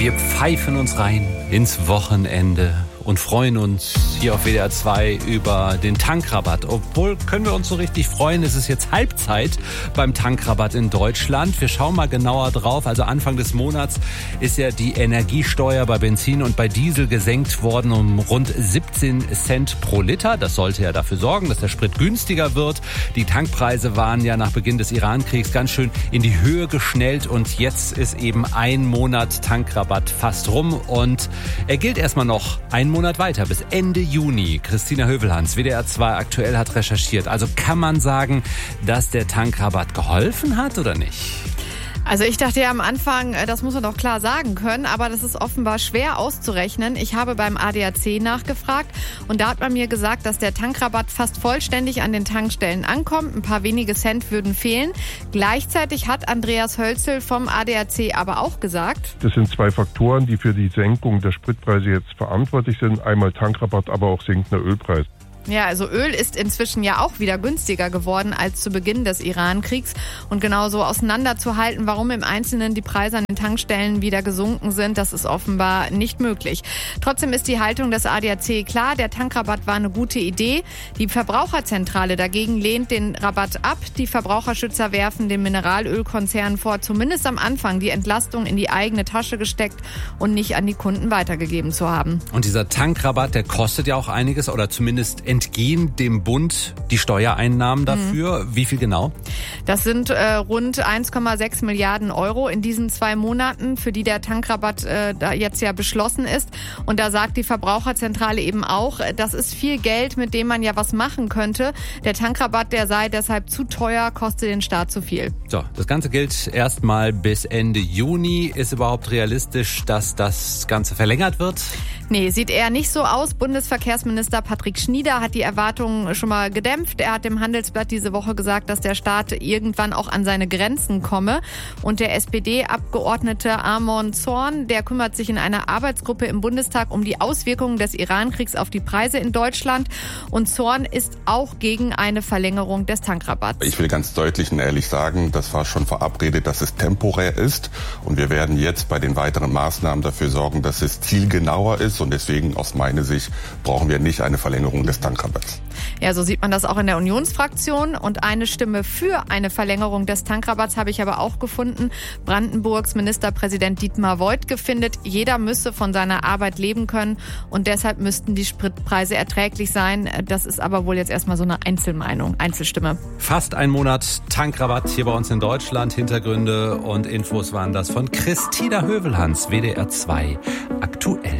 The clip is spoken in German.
Wir pfeifen uns rein ins Wochenende und freuen uns hier auf WDR 2 über den Tankrabatt. Obwohl, können wir uns so richtig freuen, es ist jetzt Halbzeit beim Tankrabatt in Deutschland. Wir schauen mal genauer drauf. Also Anfang des Monats ist ja die Energiesteuer bei Benzin und bei Diesel gesenkt worden um rund 17 Cent pro Liter. Das sollte ja dafür sorgen, dass der Sprit günstiger wird. Die Tankpreise waren ja nach Beginn des Iran-Kriegs ganz schön in die Höhe geschnellt und jetzt ist eben ein Monat Tankrabatt fast rum und er gilt erstmal noch einen Monat weiter, bis Ende Juni. Christina Hövelhans, WDR 2 aktuell, hat recherchiert. Also kann man sagen, dass der Tankrabatt geholfen hat oder nicht? Also ich dachte ja am Anfang, das muss man doch klar sagen können, aber das ist offenbar schwer auszurechnen. Ich habe beim ADAC nachgefragt und da hat man mir gesagt, dass der Tankrabatt fast vollständig an den Tankstellen ankommt. Ein paar wenige Cent würden fehlen. Gleichzeitig hat Andreas Hölzel vom ADAC aber auch gesagt: Das sind zwei Faktoren, die für die Senkung der Spritpreise jetzt verantwortlich sind. Einmal Tankrabatt, aber auch sinkender Ölpreis. Ja, also Öl ist inzwischen ja auch wieder günstiger geworden als zu Beginn des Iran-Kriegs. Und genauso auseinanderzuhalten, warum im Einzelnen die Preise an den Tankstellen wieder gesunken sind, das ist offenbar nicht möglich. Trotzdem ist die Haltung des ADAC klar, der Tankrabatt war eine gute Idee. Die Verbraucherzentrale dagegen lehnt den Rabatt ab. Die Verbraucherschützer werfen den Mineralölkonzernen vor, zumindest am Anfang die Entlastung in die eigene Tasche gesteckt und nicht an die Kunden weitergegeben zu haben. Und dieser Tankrabatt, der kostet ja auch einiges oder zumindest entgehen dem Bund die Steuereinnahmen dafür. Wie viel genau? Das sind rund 1,6 Milliarden Euro in diesen 2 Monaten, für die der Tankrabatt da jetzt ja beschlossen ist. Und da sagt die Verbraucherzentrale eben auch, das ist viel Geld, mit dem man ja was machen könnte. Der Tankrabatt, der sei deshalb zu teuer, koste den Staat zu viel. So, das Ganze gilt erstmal bis Ende Juni. Ist überhaupt realistisch, dass das Ganze verlängert wird? Nee, sieht eher nicht so aus. Bundesverkehrsminister Patrick Schnieder hat die Erwartungen schon mal gedämpft. Er hat dem Handelsblatt diese Woche gesagt, dass der Staat irgendwann auch an seine Grenzen komme. Und der SPD-Abgeordnete Amon Zorn, der kümmert sich in einer Arbeitsgruppe im Bundestag um die Auswirkungen des Iran-Kriegs auf die Preise in Deutschland. Und Zorn ist auch gegen eine Verlängerung des Tankrabatts. Ich will ganz deutlich und ehrlich sagen, das war schon verabredet, dass es temporär ist. Und wir werden jetzt bei den weiteren Maßnahmen dafür sorgen, dass es zielgenauer ist. Und deswegen aus meiner Sicht brauchen wir nicht eine Verlängerung des Tankrabatts. Ja, so sieht man das auch in der Unionsfraktion. Und eine Stimme für eine Verlängerung des Tankrabatts habe ich aber auch gefunden. Brandenburgs Ministerpräsident Dietmar Woidke findet, jeder müsse von seiner Arbeit leben können und deshalb müssten die Spritpreise erträglich sein. Das ist aber wohl jetzt erstmal so eine Einzelmeinung, Einzelstimme. Fast ein Monat Tankrabatt hier bei uns in Deutschland. Hintergründe und Infos waren das von Christina Hövelhans, WDR 2 aktuell.